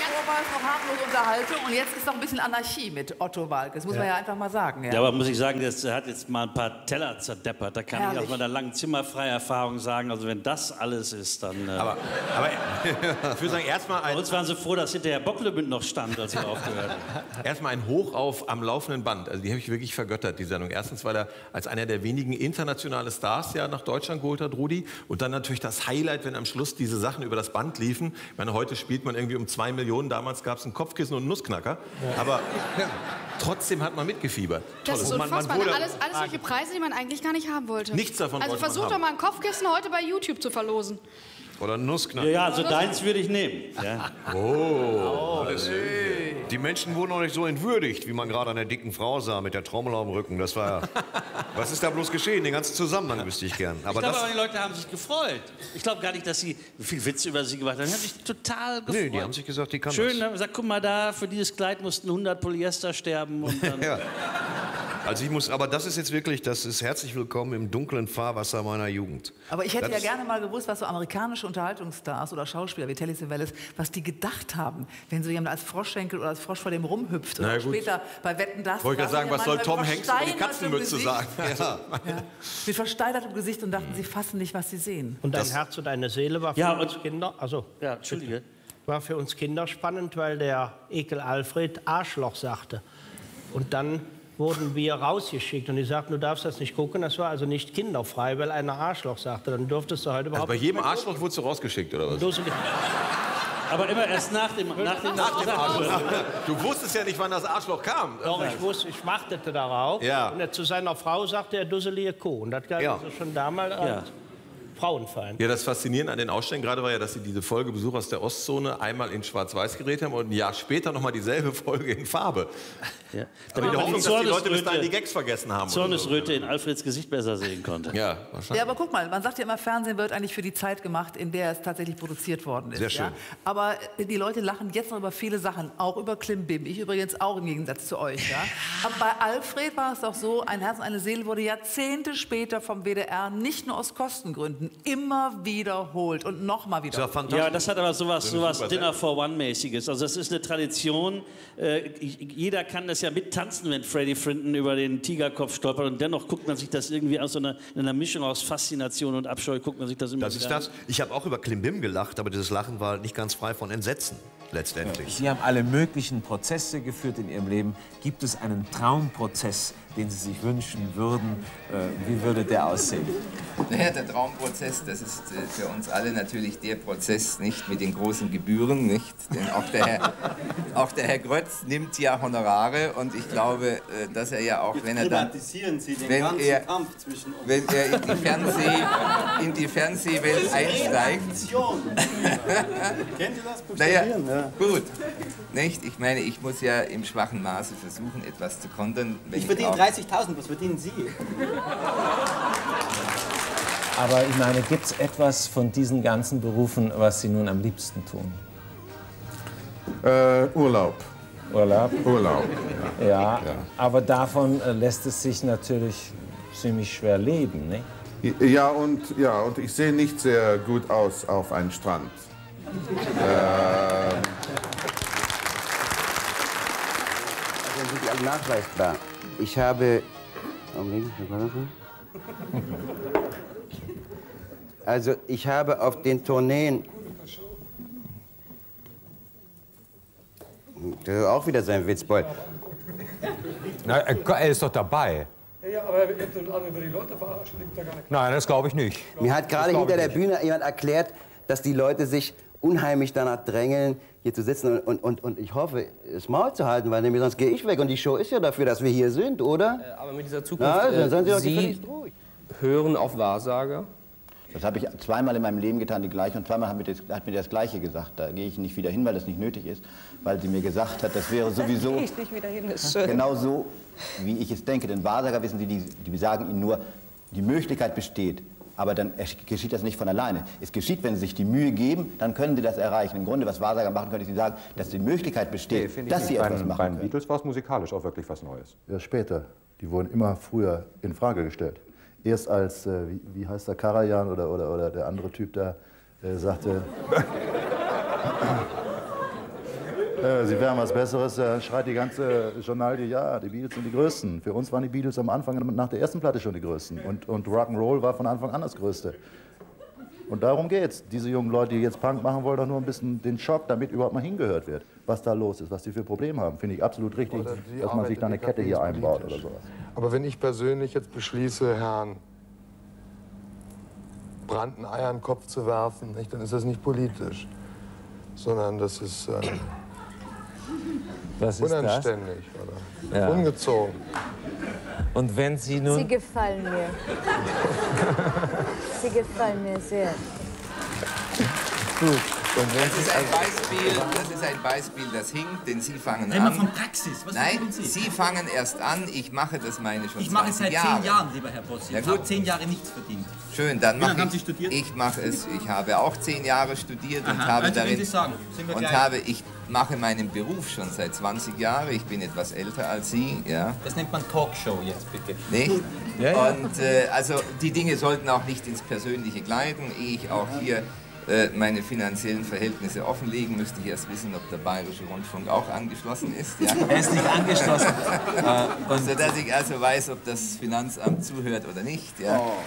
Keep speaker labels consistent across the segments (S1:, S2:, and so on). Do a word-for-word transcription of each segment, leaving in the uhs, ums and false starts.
S1: war es noch harmlose Unterhaltung und jetzt ist noch ein bisschen Anarchie mit Otto Walkes. Das muss ja. man ja einfach mal sagen. Ja,
S2: ja aber muss ich sagen, der hat jetzt mal ein paar Teller zerdeppert. Da kann Herrlich. ich aus meiner langen Zimmerfreierfahrung sagen, also wenn das alles ist, dann... Äh
S3: aber, aber ich würde sagen, erstmal ein...
S2: Bei uns waren sie froh, dass hinterher Bocklebünd noch stand, als wir aufgehört haben.
S3: Erstmal ein Hoch auf am laufenden Band. Also die habe ich wirklich vergöttert, die Sendung. Erstens, weil er als einer der wenigen internationale Stars ja nach Deutschland geholt hat, Rudi. Und dann natürlich das Highlight, wenn am Schluss diese Sachen über das Band liefen. Ich meine, heute spielt man irgendwie um zwei Millionen. Damals gab es ein Kopfkissen und einen Nussknacker. Ja. Aber trotzdem hat man mitgefiebert.
S4: Das ist unfassbar. Man, man alles, alles solche Preise, die man eigentlich gar nicht haben wollte.
S3: Nichts davon
S4: Also versuch doch mal ein Kopfkissen heute bei YouTube zu verlosen.
S3: Oder einen Nussknacker.
S2: Ja, ja, also deins würde ich nehmen. Ja.
S3: Oh, alles
S5: hey. Die Menschen wurden noch nicht so entwürdigt, wie man gerade an der dicken Frau sah mit der Trommel am Rücken. Das war was ist da bloß geschehen? Den ganzen Zusammenhang wüsste ich gern. Aber
S2: ich glaube,
S5: das
S2: aber die Leute haben sich gefreut. Ich glaube gar nicht, dass sie viel Witze über sie gemacht haben. Die haben sich total gefreut.
S5: Nee, die haben sich gesagt, die kann
S2: Schön,
S5: das.
S2: Schön, haben gesagt, guck mal da, für dieses Kleid mussten hundert Polyester sterben. Und dann
S5: ja. Also ich muss, aber das ist jetzt wirklich, das ist herzlich willkommen im dunklen Fahrwasser meiner Jugend.
S1: Aber ich hätte
S5: das
S1: ja gerne mal gewusst, was so amerikanische Unterhaltungsstars oder Schauspieler wie Telly Savalas, was die gedacht haben, wenn so jemand als Froschschenkel oder als Frosch vor dem rumhüpft. Oder später bei Wetten, dass...
S3: Wollte ich sagen, was soll Tom Hanks über die Katzenmütze sagen?
S1: Ja. Ja. Mit versteinertem Gesicht und dachten, sie fassen nicht, was sie sehen.
S6: Und dein das Herz und deine Seele war für
S2: ja,
S6: uns Kinder... Also,
S2: ja, Entschuldige.
S6: War für uns Kinder spannend, weil der Ekel Alfred Arschloch sagte. Und dann wurden wir rausgeschickt und die sagten, du darfst das nicht gucken. Das war also nicht kinderfrei, weil einer Arschloch sagte. Dann durftest du heute überhaupt...
S3: Also bei jedem Arschloch wurdest du rausgeschickt, oder was?
S2: Aber immer erst nach dem, nach dem,
S3: nach dem Arschloch. Du wusstest ja nicht, wann das Arschloch kam.
S6: Doch, ich wusste, ich wartete darauf.
S3: Ja.
S6: Und er zu seiner Frau sagte er dusselige Kuh. Und das galt ja. also schon damals als ja. Frauenfeind.
S3: Ja, das Faszinierende an den Ausstellungen gerade war ja, dass sie diese Folge Besuch aus der Ostzone einmal in Schwarz-Weiß gedreht haben und ein Jahr später noch mal dieselbe Folge in Farbe.
S2: Ja.
S3: Aber in der Hoffnung, dass die Leute bis dahin die Gags vergessen haben.
S2: Zornesröte
S3: so.
S2: in Alfreds Gesicht besser sehen konnte.
S3: Ja, wahrscheinlich.
S1: Ja, aber guck mal, man sagt ja immer, Fernsehen wird eigentlich für die Zeit gemacht, in der es tatsächlich produziert worden ist.
S3: Sehr schön.
S1: Ja? Aber die Leute lachen jetzt noch über viele Sachen, auch über Klimbim. Ich übrigens auch im Gegensatz zu euch. Ja? Aber bei Alfred war es doch so, Ein Herz und eine Seele wurde Jahrzehnte später vom W D R nicht nur aus Kostengründen immer wiederholt und nochmal wiederholt.
S2: Ja, das hat aber sowas, sowas Dinner for One-mäßiges. Also das ist eine Tradition. Äh, jeder kann das ja mittanzen, wenn Freddie Frinton über den Tigerkopf stolpert. Und dennoch guckt man sich das irgendwie aus so einer, in einer Mischung aus Faszination und Abscheu, guckt man sich das immer
S5: Das ist das. Ich habe auch über Klimbim gelacht, aber dieses Lachen war nicht ganz frei von Entsetzen, letztendlich.
S7: Sie haben alle möglichen Prozesse geführt in Ihrem Leben. Gibt es einen Traumprozess, den Sie sich wünschen würden? Äh, wie würde der aussehen?
S8: Naja, der Traumprozess, das ist äh, für uns alle natürlich der Prozess, nicht mit den großen Gebühren, nicht? Denn auch der Herr, auch der Herr Grötz nimmt ja Honorare und ich glaube, äh, dass er ja auch, wenn er dann,
S9: Sie den
S8: wenn
S9: ganzen
S8: er,
S9: Kampf zwischen uns.
S8: wenn er in die, Fernseh, in die Fernsehwelt einsteigt.
S9: Kennt ihr das?
S8: Naja,
S9: Ja.
S8: gut, nicht? Ich meine, ich muss ja im schwachen Maße versuchen, etwas zu kontern. Wenn
S9: Ich verdiene dreißigtausend, was verdienen Sie?
S7: Aber ich meine, gibt es etwas von diesen ganzen Berufen, was Sie nun am liebsten tun?
S10: Äh, Urlaub.
S7: Urlaub?
S10: Urlaub,
S7: ja. Ja, ja. Aber davon äh, lässt es sich natürlich ziemlich schwer leben, ne?
S10: Ja, und, ja, und ich sehe nicht sehr gut aus auf einem Strand. äh,
S11: Also sind alle nachweisbar. Ich habe... Also ich habe auf den Tourneen... Das ist auch wieder sein Witzbold.
S12: Na, er ist doch dabei.
S13: Ja, aber er wird den anderen über die Leute verarschen, liegt da gar nicht.
S12: Nein, das glaube ich nicht.
S11: Mir hat gerade hinter der Bühne jemand erklärt, dass die Leute sich unheimlich danach drängeln, hier zu sitzen und, und, und ich hoffe, das Maul zu halten, weil nämlich sonst gehe ich weg und die Show ist ja dafür, dass wir hier sind, oder?
S14: Äh, aber mit dieser Zukunft,
S11: Na, also,
S14: äh,
S11: Sie, doch
S14: Sie hören auf Wahrsager?
S15: Das habe ich zweimal in meinem Leben getan, die gleiche, und zweimal hat mir, das, hat mir das Gleiche gesagt. Da gehe ich nicht wieder hin, weil das nicht nötig ist, weil sie mir gesagt hat, das wäre sowieso...
S16: Da gehe ich nicht wieder hin, ist schön.
S15: Genau so, wie ich es denke. Denn Wahrsager, wissen Sie, die, die sagen Ihnen nur, die Möglichkeit besteht, aber dann geschieht das nicht von alleine. Es geschieht, wenn Sie sich die Mühe geben, dann können Sie das erreichen. Im Grunde, was Wahrsager machen können, ist, Sie sagen, dass die Möglichkeit besteht, nee, dass Sie etwas machen
S17: Bei
S15: können.
S17: den Beatles war es musikalisch auch wirklich was Neues.
S18: Ja, später. Die wurden immer früher in Frage gestellt. Erst als, äh, wie, wie heißt der, Karajan oder, oder, oder der andere Typ da, äh, sagte, Äh, Sie wären was Besseres, äh, schreit die ganze Journalie, ja, die Beatles sind die Größten. Für uns waren die Beatles am Anfang nach der ersten Platte schon die Größten. Und, und Rock'n'Roll war von Anfang an das Größte. Und darum geht's. Diese jungen Leute, die jetzt Punk machen, wollen doch nur ein bisschen den Schock, damit überhaupt mal hingehört wird, was da los ist, was die für Probleme haben. Finde ich absolut richtig, dass man sich da eine Kette hier einbaut oder sowas.
S16: Aber wenn ich persönlich jetzt beschließe, Herrn Brandt ein Ei an den Kopf zu werfen, nicht, dann ist das nicht politisch, sondern das ist äh,
S7: Was ist
S16: unanständig
S7: das?
S16: oder
S7: Ja.
S16: ungezogen.
S7: Und wenn Sie nun...
S19: Sie gefallen mir. Sie gefallen mir sehr.
S7: Gut. Und wenn
S8: Das ist ein Beispiel, das ist ein Beispiel, das hinkt, denn Sie fangen
S9: Reden wir
S8: an.
S9: von Praxis. Was
S8: Nein,
S9: machen Sie?
S8: Sie fangen erst an. Ich mache das meine schon
S9: Ich mache es
S8: zwanzig
S9: seit
S8: Jahre.
S9: zehn Jahren, lieber Herr Bossi.
S8: Ja,
S9: Ich habe
S8: gut.
S9: zehn Jahre nichts verdient.
S8: Schön, dann
S9: Wie
S8: mache
S9: lange haben
S8: ich.
S9: Sie studiert?
S8: Ich mache es. Ich habe auch zehn Jahre studiert und
S9: Aha,
S8: habe
S9: also wenn
S8: darin
S9: Sie sagen, sind wir
S8: und
S9: gleich.
S8: habe ich mache meinen Beruf schon seit zwanzig Jahren. Ich bin etwas älter als Sie, ja.
S9: Das nennt man Talkshow jetzt, bitte.
S8: Nicht?
S9: Ja, ja.
S8: Und äh, also die Dinge sollten auch nicht ins Persönliche gleiten. Ehe ich auch hier äh, meine finanziellen Verhältnisse offenlegen, müsste ich erst wissen, ob der Bayerische Rundfunk auch angeschlossen ist. Ja?
S9: Er ist nicht angeschlossen.
S8: äh, und sodass ich also weiß, ob das Finanzamt zuhört oder nicht. Ja?
S4: Oh.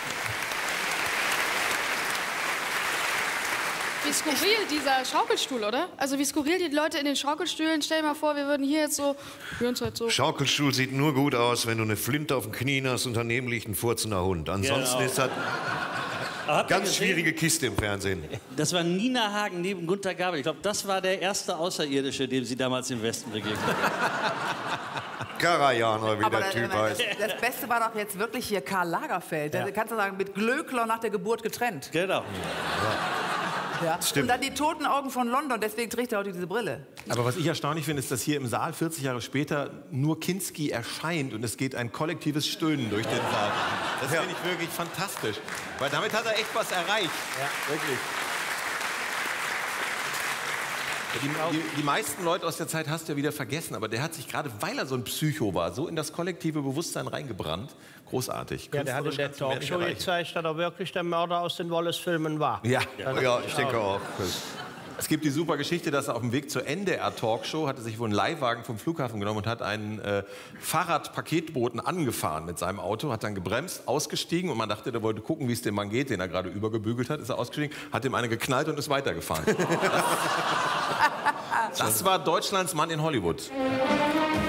S4: Wie skurril dieser Schaukelstuhl, oder? Also wie skurril die Leute in den Schaukelstühlen. Stell dir mal vor, wir würden hier jetzt so... Wir uns halt so...
S5: Schaukelstuhl sieht nur gut aus, wenn du eine Flinte auf dem Knie hast und daneben liegt ein furzender Hund. Ansonsten
S2: Genau.
S5: ist das
S2: Habt ihr
S5: ganz
S2: gesehen?
S5: schwierige Kiste im Fernsehen.
S2: Das war Nina Hagen neben Gunter Gabel. Ich glaube, das war der erste Außerirdische, dem Sie damals im Westen begegnet sind.
S5: Karajan oder wie
S1: Aber
S5: der
S1: das,
S5: Typ
S1: das,
S5: heißt.
S1: das Beste war doch jetzt wirklich hier Karl Lagerfeld. Da kannst du sagen, mit Glöckler nach der Geburt getrennt.
S2: Genau.
S1: Ja.
S3: Stimmt.
S1: Und dann die toten Augen von London, deswegen trägt er heute diese Brille.
S3: Aber was ich erstaunlich finde, ist, dass hier im Saal vierzig Jahre später nur Kinski erscheint und es geht ein kollektives Stöhnen durch den Saal. Das finde ich wirklich fantastisch. Weil damit hat er echt was erreicht. Wirklich. Die, die, die meisten Leute aus der Zeit hast du ja wieder vergessen, aber der hat sich gerade, weil er so ein Psycho war, so in das kollektive Bewusstsein reingebrannt. Großartig.
S6: Ja, der hat in der
S3: Künstlerisch kannst du mehr nicht
S6: Talkshow
S3: erreichen.
S6: gezeigt, dass er wirklich der Mörder aus den Wallace-Filmen war.
S3: Ja,
S6: Also,
S3: ja, ich denke auch. Es gibt die super Geschichte, dass er auf dem Weg zur N D R-Talkshow hatte sich wohl einen Leihwagen vom Flughafen genommen und hat einen äh, Fahrradpaketboten angefahren mit seinem Auto, hat dann gebremst, ausgestiegen und man dachte, der wollte gucken, wie es dem Mann geht, den er gerade übergebügelt hat, ist er ausgestiegen, hat ihm eine geknallt und ist weitergefahren. Das war Deutschlands Mann in Hollywood.